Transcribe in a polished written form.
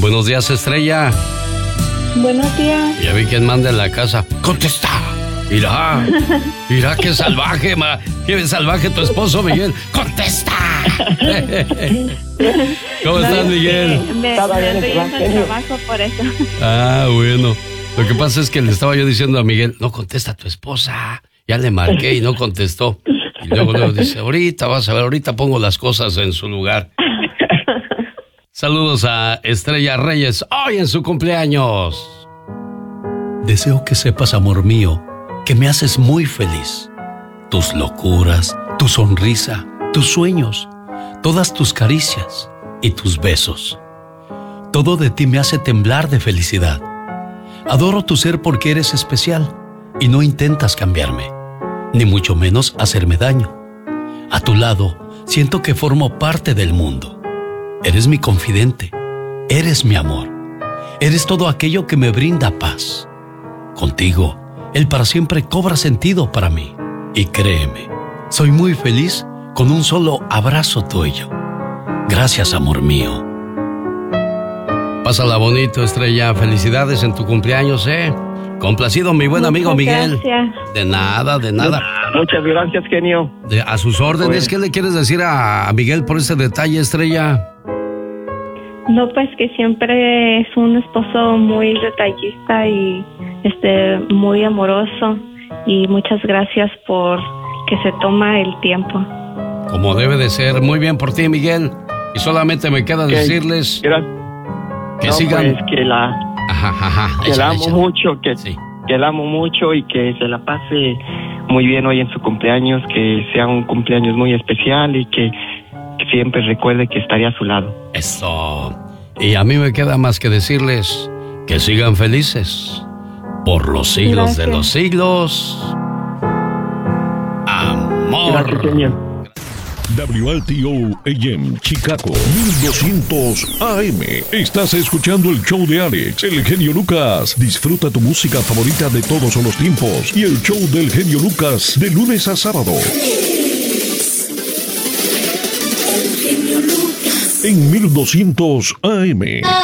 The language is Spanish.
Buenos días, Estrella. Buenos días. Ya vi quién manda en la casa. ¡Contesta! Mira, mira qué salvaje, qué salvaje tu esposo, Miguel. ¡Contesta! ¿Cómo estás, Miguel? Me estoy yendo al trabajo por eso. Ah, bueno. Lo que pasa es que le estaba yo diciendo a Miguel, no contesta a tu esposa. Ya le marqué y no contestó. Y luego dice, ahorita vas a ver, ahorita pongo las cosas en su lugar. Saludos a Estrella Reyes, hoy en su cumpleaños. Deseo que sepas, amor mío, que me haces muy feliz. Tus locuras, tu sonrisa, tus sueños, todas tus caricias y tus besos. Todo de ti me hace temblar de felicidad. Adoro tu ser porque eres especial y no intentas cambiarme, ni mucho menos hacerme daño. A tu lado, siento que formo parte del mundo. Eres mi confidente, eres mi amor, eres todo aquello que me brinda paz. Contigo, el para siempre cobra sentido para mí. Y créeme, soy muy feliz con un solo abrazo tuyo. Gracias, amor mío. Pásala bonito, Estrella. Felicidades en tu cumpleaños, ¿eh? Complacido, mi buen amigo Miguel. Gracias. De nada, de nada. Muchas gracias, genio. A sus órdenes, ¿qué le quieres decir a Miguel por ese detalle, Estrella? No, pues que siempre es un esposo muy detallista y muy amoroso. Y muchas gracias por que se toma el tiempo. Como debe de ser. Muy bien por ti, Miguel. Y solamente me queda decirles que sigan. Pues que la amo mucho, que la amo mucho y que se la pase muy bien hoy en su cumpleaños, que sea un cumpleaños muy especial y que siempre recuerde que estaré a su lado. Eso. Y a mí me queda más que decirles que sigan felices por los siglos de los siglos. Amor. Gracias, señor. WLTO AM Chicago 1200 AM. Estás escuchando el show de Alex, el genio Lucas. Disfruta tu música favorita de todos los tiempos y el show del genio Lucas de lunes a sábado. En 1200 AM.